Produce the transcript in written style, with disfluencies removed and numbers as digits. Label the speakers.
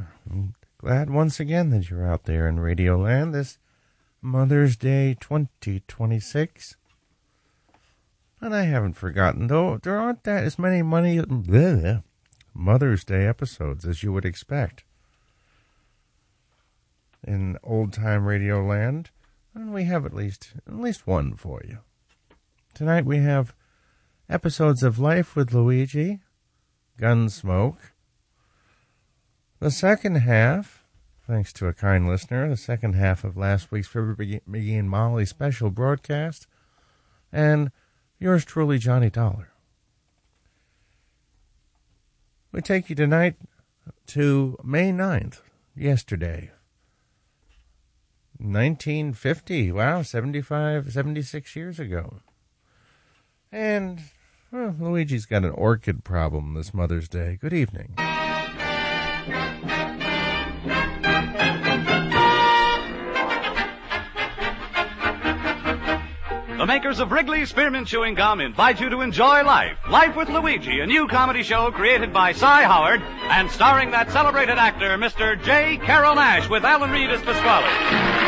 Speaker 1: I'm glad once again that you're out there in Radio Land this Mother's Day 2026. And I haven't forgotten, though, there aren't that as many Mother's Day episodes as you would expect in old-time Radio Land. And we have at least one for you. Tonight we have episodes of Life with Luigi, Gunsmoke. The second half, thanks to a kind listener, the second half of last week's Fibber McGee and Molly special broadcast, and yours truly, Johnny Dollar. We take you tonight to May 9th, yesterday. 1950, wow, 76 years ago. And, well, Luigi's got an orchid problem this Mother's Day. Good evening.
Speaker 2: The makers of Wrigley's Spearmint Chewing Gum invite you to enjoy Life. Life with Luigi, a new comedy show created by Cy Howard and starring that celebrated actor, Mr. J. Carrol Naish, with Alan Reed as Pasquale.